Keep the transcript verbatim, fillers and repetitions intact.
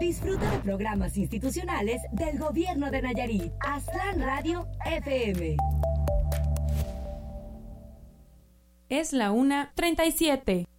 Disfruta de programas institucionales del Gobierno de Nayarit. Aztlán Radio F M. Es la una treinta y siete.